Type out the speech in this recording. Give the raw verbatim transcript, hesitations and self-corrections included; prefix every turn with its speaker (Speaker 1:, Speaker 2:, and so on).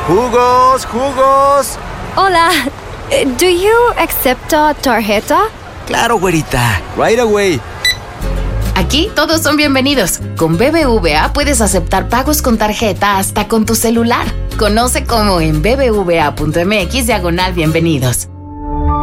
Speaker 1: ¡Jugos, jugos!
Speaker 2: Hola, do you accept a tarjeta?
Speaker 1: Claro, güerita. Right away.
Speaker 3: Aquí todos son bienvenidos. Con B B V A puedes aceptar pagos con tarjeta hasta con tu celular. Conoce cómo en bbva.mx diagonal bienvenidos.